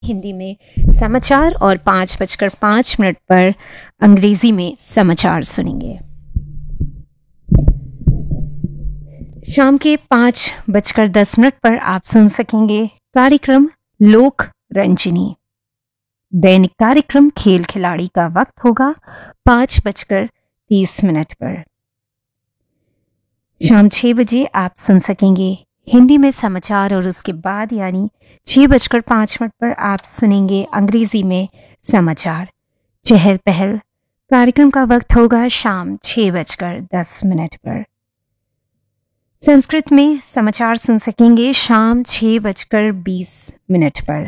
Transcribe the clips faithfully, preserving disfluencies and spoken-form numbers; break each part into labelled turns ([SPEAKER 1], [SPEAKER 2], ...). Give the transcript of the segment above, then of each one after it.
[SPEAKER 1] हिंदी में समाचार और पाँच बजकर पाँच मिनट पर अंग्रेजी में समाचार सुनेंगे। शाम के पाँच बजकर दस मिनट पर आप सुन सकेंगे कार्यक्रम लोक रंजनी। दैनिक कार्यक्रम खेल खिलाड़ी का वक्त होगा पाँच बजकर तीस मिनट पर। शाम छः बजे आप सुन सकेंगे हिंदी में समाचार और उसके बाद यानी छः बजकर पाँच मिनट पर आप सुनेंगे अंग्रेजी में समाचार। चहल पहल कार्यक्रम का वक्त होगा शाम छः बजकर दस मिनट पर। संस्कृत में समाचार सुन सकेंगे शाम छः बजकर बीस मिनट पर।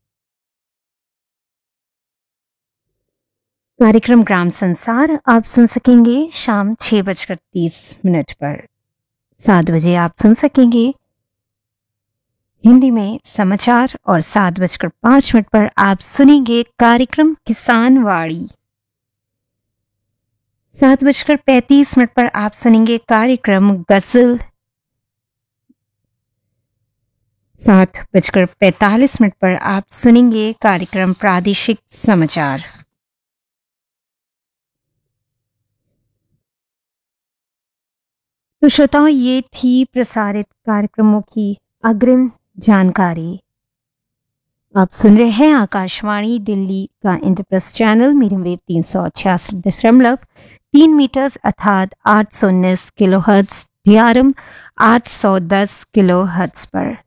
[SPEAKER 1] कार्यक्रम ग्राम संसार आप सुन सकेंगे शाम छः बजकर तीस मिनट पर। सात बजे आप सुन सकेंगे हिंदी में समाचार और सात बजकर पाँच मिनट पर आप सुनेंगे कार्यक्रम किसान वाड़ी। सात बजकर पैंतीस मिनट पर आप सुनेंगे कार्यक्रम गजल। सात बजकर पैंतालीस मिनट पर आप सुनेंगे कार्यक्रम प्रादेशिक समाचार। तो श्रोताओं, ये थी प्रसारित कार्यक्रमों की अग्रिम जानकारी। आप सुन रहे हैं आकाशवाणी दिल्ली का इंद्रप्रस्थ चैनल मीडियम वेव तीन सौ छियासठ दशमलव तीन मीटर्स अर्थात आठ सौ उन्नीस kilo hertz, D R M आठ सौ दस किलो हर्ट्ज पर।